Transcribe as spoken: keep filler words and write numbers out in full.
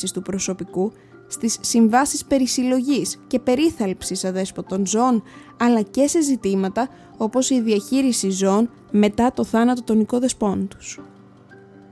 εκπαίδευσης του προσωπικού, στις συμβάσεις περισυλλογής και περίθαλψης αδέσποτων ζώων, αλλά και σε ζητήματα όπως η διαχείριση ζώων μετά το θάνατο των οικοδεσπών τους.